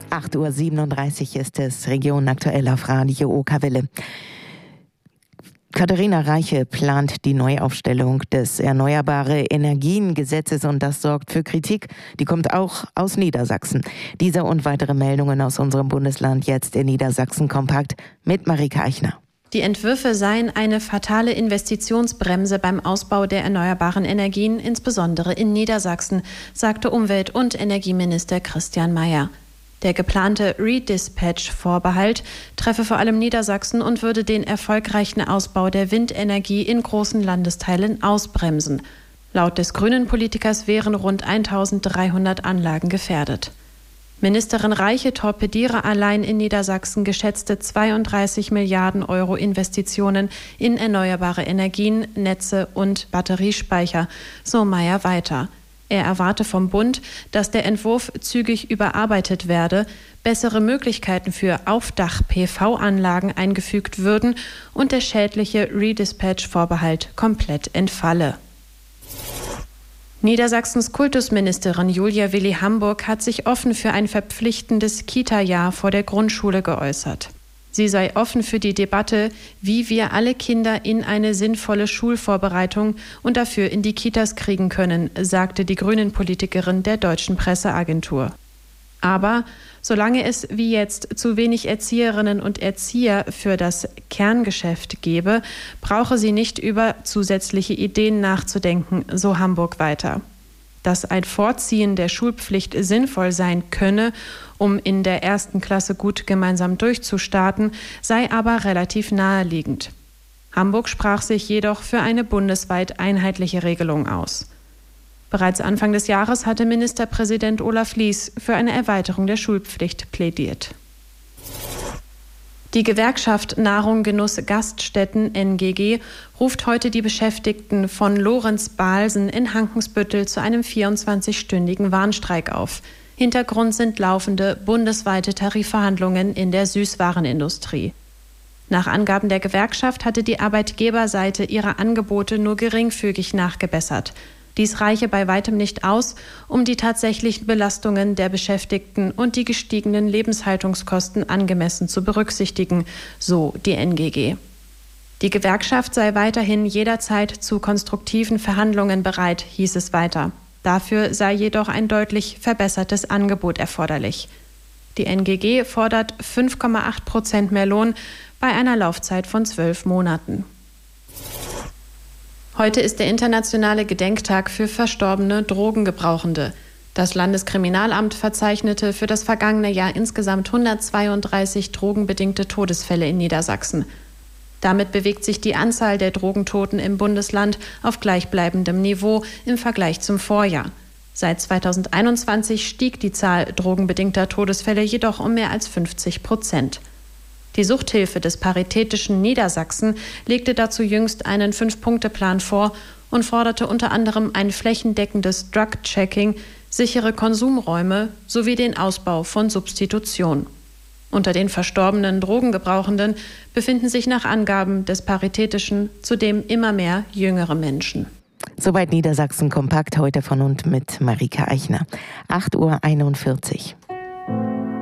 8:37 Uhr ist es, Region aktuell auf Radio Okerwelle. Katharina Reiche plant die Neuaufstellung des Erneuerbare-Energien-Gesetzes und das sorgt für Kritik. Die kommt auch aus Niedersachsen. Diese und weitere Meldungen aus unserem Bundesland jetzt in Niedersachsen kompakt mit Marika Eichner. Die Entwürfe seien eine fatale Investitionsbremse beim Ausbau der erneuerbaren Energien, insbesondere in Niedersachsen, sagte Umwelt- und Energieminister Christian Mayer. Der geplante Redispatch-Vorbehalt treffe vor allem Niedersachsen und würde den erfolgreichen Ausbau der Windenergie in großen Landesteilen ausbremsen. Laut des grünen Politikers wären rund 1300 Anlagen gefährdet. Ministerin Reiche torpediere allein in Niedersachsen geschätzte 32 Milliarden Euro Investitionen in erneuerbare Energien, Netze und Batteriespeicher, so Mayer weiter. Er erwarte vom Bund, dass der Entwurf zügig überarbeitet werde, bessere Möglichkeiten für Aufdach-PV-Anlagen eingefügt würden und der schädliche Redispatch-Vorbehalt komplett entfalle. Niedersachsens Kultusministerin Julia Willi-Hamburg hat sich offen für ein verpflichtendes Kita-Jahr vor der Grundschule geäußert. Sie sei offen für die Debatte, wie wir alle Kinder in eine sinnvolle Schulvorbereitung und dafür in die Kitas kriegen können, sagte die Grünen-Politikerin der Deutschen Presseagentur. Aber solange es wie jetzt zu wenig Erzieherinnen und Erzieher für das Kerngeschäft gebe, brauche sie nicht über zusätzliche Ideen nachzudenken, so Hamburg weiter. Dass ein Vorziehen der Schulpflicht sinnvoll sein könne, um in der 1. Klasse gut gemeinsam durchzustarten, sei aber relativ naheliegend. Hamburg sprach sich jedoch für eine bundesweit einheitliche Regelung aus. Bereits Anfang des Jahres hatte Ministerpräsident Olaf Lies für eine Erweiterung der Schulpflicht plädiert. Die Gewerkschaft Nahrung Genuss Gaststätten NGG ruft heute die Beschäftigten von Lorenz-Balsen in Hankensbüttel zu einem 24-stündigen Warnstreik auf. Hintergrund sind laufende bundesweite Tarifverhandlungen in der Süßwarenindustrie. Nach Angaben der Gewerkschaft hatte die Arbeitgeberseite ihre Angebote nur geringfügig nachgebessert. Dies reiche bei weitem nicht aus, um die tatsächlichen Belastungen der Beschäftigten und die gestiegenen Lebenshaltungskosten angemessen zu berücksichtigen, so die NGG. Die Gewerkschaft sei weiterhin jederzeit zu konstruktiven Verhandlungen bereit, hieß es weiter. Dafür sei jedoch ein deutlich verbessertes Angebot erforderlich. Die NGG fordert 5,8% mehr Lohn bei einer Laufzeit von 12 Monaten. Heute ist der internationale Gedenktag für verstorbene Drogengebrauchende. Das Landeskriminalamt verzeichnete für das vergangene Jahr insgesamt 132 drogenbedingte Todesfälle in Niedersachsen. Damit bewegt sich die Anzahl der Drogentoten im Bundesland auf gleichbleibendem Niveau im Vergleich zum Vorjahr. Seit 2021 stieg die Zahl drogenbedingter Todesfälle jedoch um mehr als 50%. Die Suchthilfe des Paritätischen Niedersachsen legte dazu jüngst einen 5-Punkte-Plan vor und forderte unter anderem ein flächendeckendes Drug-Checking, sichere Konsumräume sowie den Ausbau von Substitution. Unter den verstorbenen Drogengebrauchenden befinden sich nach Angaben des Paritätischen zudem immer mehr jüngere Menschen. Soweit Niedersachsen kompakt heute von und mit Marika Eichner. 8:41 Uhr.